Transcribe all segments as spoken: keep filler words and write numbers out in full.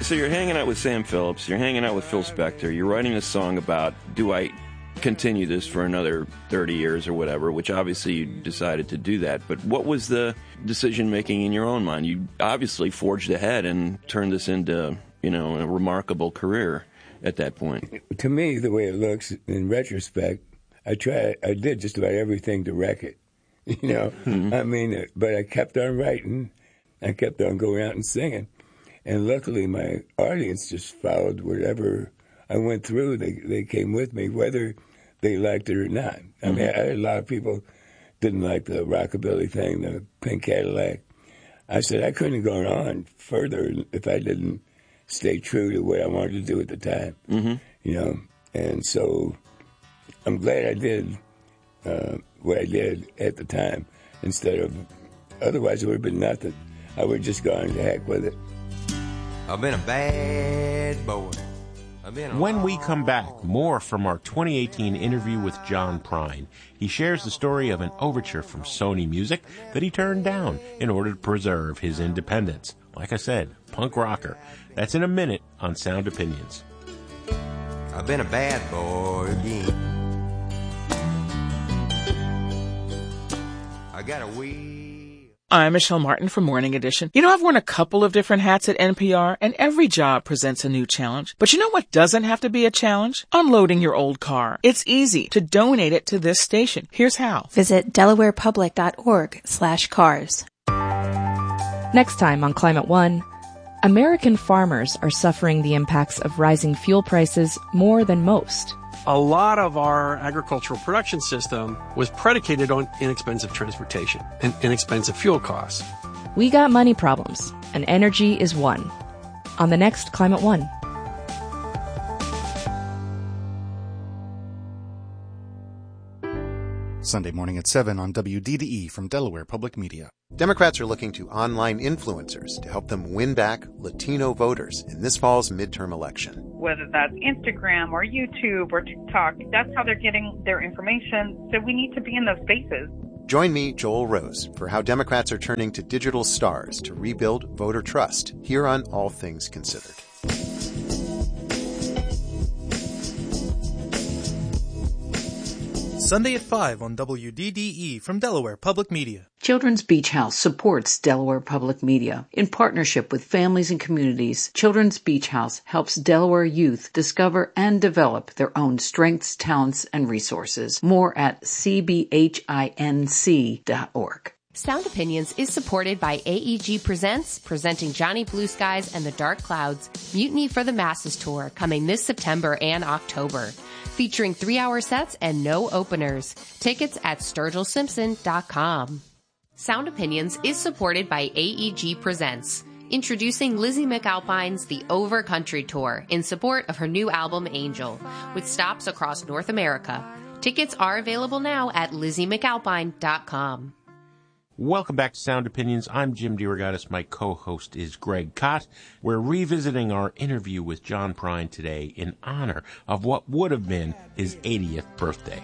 so you're hanging out with Sam Phillips, you're hanging out with Phil Spector, you're writing a song about, do I continue this for another thirty years or whatever, which obviously you decided to do that. But what was the decision-making in your own mind? You obviously forged ahead and turned this into, you know, a remarkable career at that point. To me, the way it looks, in retrospect, I tried, I did just about everything to wreck it. You know, mm-hmm. I mean, but I kept on writing. I kept on going out and singing. And luckily, my audience just followed whatever I went through. They they came with me, whether they liked it or not. I mm-hmm. mean, I had a lot of people didn't like the rockabilly thing, the pink Cadillac. I said I couldn't have gone on further if I didn't stay true to what I wanted to do at the time. Mm-hmm. You know, and so I'm glad I did uh, what I did at the time instead of, otherwise it would have been nothing. I would have just gone to heck with it. I've been a bad boy. I've been a when we come back, more from our twenty eighteen interview with John Prine. He shares the story of an overture from Sony Music that he turned down in order to preserve his independence. Like I said, punk rocker. That's in a minute on Sound Opinions. I've been a bad boy again. I got a wee... I'm Michelle Martin from Morning Edition. You know, I've worn a couple of different hats at N P R, and every job presents a new challenge. But you know what doesn't have to be a challenge? Unloading your old car. It's easy to donate it to this station. Here's how. Visit delawarepublic.org slash cars. Next time on Climate One, American farmers are suffering the impacts of rising fuel prices more than most. A lot of our agricultural production system was predicated on inexpensive transportation and inexpensive fuel costs. We got money problems, and energy is one. On the next Climate One. Sunday morning at seven on W D D E from Delaware Public Media. Democrats are looking to online influencers to help them win back Latino voters in this fall's midterm election. Whether that's Instagram or YouTube or TikTok, that's how they're getting their information. So we need to be in those spaces. Join me, Joel Rose, for how Democrats are turning to digital stars to rebuild voter trust here on All Things Considered. Sunday at five on W D D E from Delaware Public Media. Children's Beach House supports Delaware Public Media. In partnership with families and communities, Children's Beach House helps Delaware youth discover and develop their own strengths, talents, and resources. More at c b h i n c dot org. Sound Opinions is supported by A E G Presents, presenting Johnny Blue Skies and the Dark Clouds, Mutiny for the Masses Tour, coming this September and October. Featuring three-hour sets and no openers. Tickets at sturgill simpson dot com. Sound Opinions is supported by A E G Presents, introducing Lizzie McAlpine's The Over Country Tour in support of her new album Angel, with stops across North America. Tickets are available now at lizzie mcalpine dot com. Welcome back to Sound Opinions. I'm Jim DeRogatis. My co-host is Greg Kot. We're revisiting our interview with John Prine today in honor of what would have been his eightieth birthday.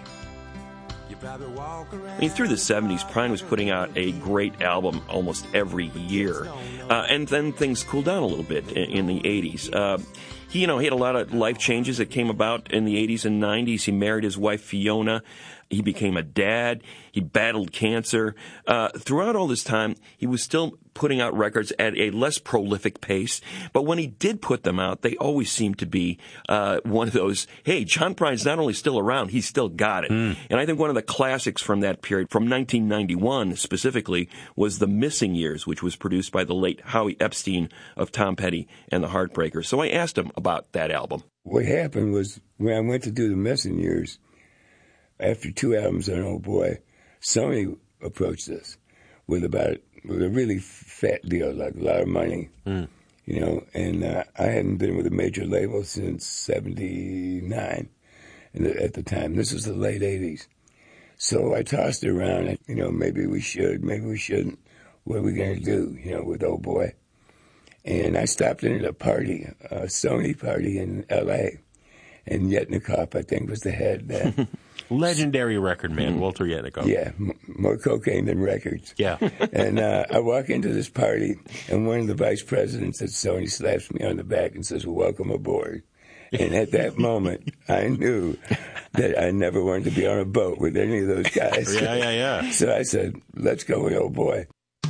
I mean, through the seventies, Prine was putting out a great album almost every year. Uh, and then things cooled down a little bit in, in the eighties. Uh, he, you know, he had a lot of life changes that came about in the eighties and nineties. He married his wife, Fiona. He became a dad. He battled cancer. Uh, throughout all this time, he was still putting out records at a less prolific pace. But when he did put them out, they always seemed to be uh, one of those, hey, John Prine's not only still around, he's still got it. Mm. And I think one of the classics from that period, from nineteen ninety-one specifically, was The Missing Years, which was produced by the late Howie Epstein of Tom Petty and the Heartbreakers. So I asked him about that album. What happened was when I went to do The Missing Years, after two albums on Oh Boy, Sony approached us with about with a really fat deal, like a lot of money, mm. you know. And uh, I hadn't been with a major label since seventy-nine, and at the time, this was the late eighties. So I tossed it around, and, you know, maybe we should, maybe we shouldn't. What are we going to do, you know, with Oh Boy? And I stopped in at a party, a Sony party in L A, and Yetnikoff, I think, was the head then. Legendary record man, Walter Yannikoff. Yeah, m- more cocaine than records. Yeah. And uh, I walk into this party, and one of the vice presidents at Sony slaps me on the back and says, "Welcome aboard." And at that moment, I knew that I never wanted to be on a boat with any of those guys. Yeah, yeah, yeah. So I said, "Let's go, old boy."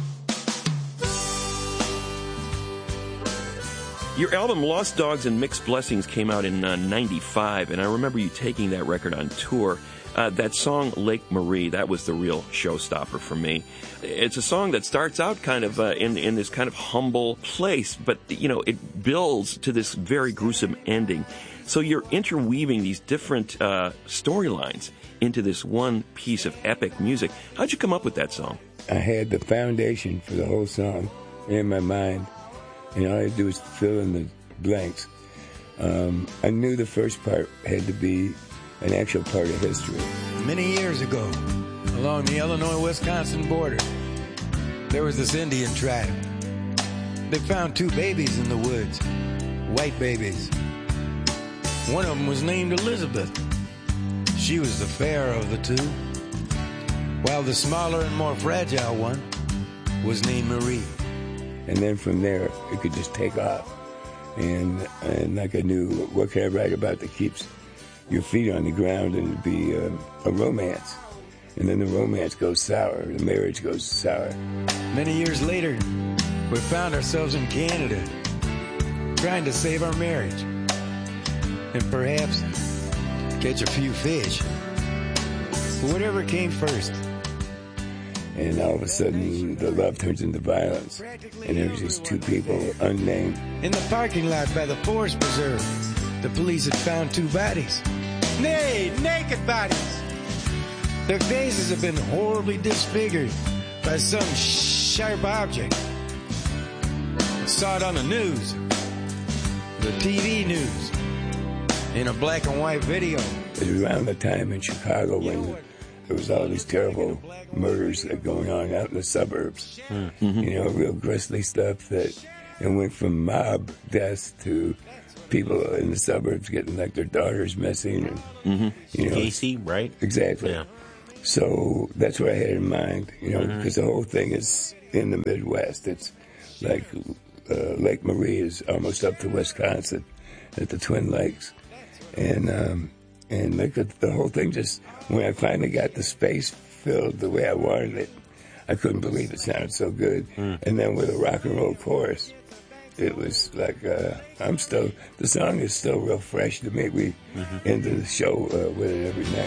Your album Lost Dogs and Mixed Blessings came out in uh, ninety-five, and I remember you taking that record on tour. Uh, that song, Lake Marie, that was the real showstopper for me. It's a song that starts out kind of uh, in, in this kind of humble place, but, you know, it builds to this very gruesome ending. So you're interweaving these different uh, storylines into this one piece of epic music. How'd you come up with that song? I had the foundation for the whole song in my mind, and all I had to do was fill in the blanks. Um, I knew the first part had to be an actual part of history. Many years ago, along the Illinois-Wisconsin border, there was this Indian tribe. They found two babies in the woods, white babies. One of them was named Elizabeth. She was the fairer of the two, while the smaller and more fragile one was named Marie. And then from there, it could just take off. And, and like I knew, what can I write about that keeps your feet on the ground, and it'd be uh, a romance. And then the romance goes sour, the marriage goes sour. Many years later, we found ourselves in Canada, trying to save our marriage, and perhaps catch a few fish. But whatever came first. And all of a sudden, the love turns into violence, and there's these two people unnamed. In the parking lot by the Forest Preserve, the police had found two bodies. Nay, naked bodies. Their faces have been horribly disfigured by some sharp object. I saw it on the news, the T V news, in a black and white video. It was around the time in Chicago when there was all these terrible murders going on out in the suburbs. Mm-hmm. You know, real grisly stuff that it went from mob deaths to people in the suburbs getting like their daughters missing. And, mm-hmm. you know, Casey, right? Exactly. Yeah. So that's what I had in mind, you know, mm-hmm. because the whole thing is in the Midwest. It's like uh, Lake Marie is almost up to Wisconsin at the Twin Lakes. And, um, and like the, the whole thing just, when I finally got the space filled the way I wanted it, I couldn't believe it sounded so good. Mm. And then with a rock and roll chorus, it was like, uh, I'm still, the song is still real fresh to me. We mm-hmm. end the show uh, with it every night.